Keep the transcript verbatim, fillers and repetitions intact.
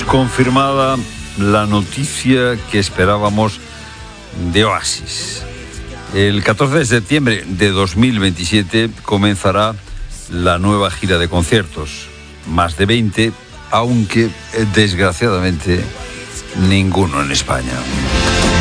confirmada la noticia que esperábamos de Oasis. El catorce de septiembre de dos mil veintisiete comenzará la nueva gira de conciertos. Más de veinte, aunque desgraciadamente ninguno en España.